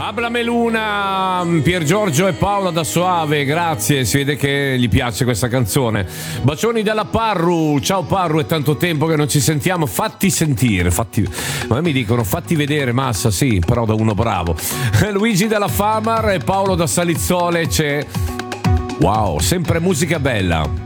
Abla Meluna, Pier Giorgio e Paola da Soave, grazie, si vede che gli piace questa canzone. Bacioni dalla Parru, ciao Parru, è tanto tempo che non ci sentiamo, fatti sentire, ma mi dicono fatti vedere Massa, sì, però da uno bravo. Luigi dalla Famar e Paolo da Salizzole c'è. Wow, sempre musica bella.